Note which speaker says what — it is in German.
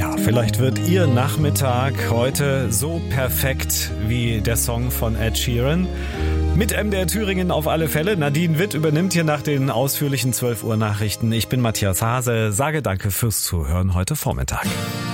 Speaker 1: Ja, vielleicht wird Ihr Nachmittag heute so perfekt wie der Song von Ed Sheeran. Mit MDR Thüringen auf alle Fälle. Nadine Witt übernimmt hier nach den ausführlichen 12 Uhr Nachrichten. Ich bin Matthias Hase, sage danke fürs Zuhören heute Vormittag.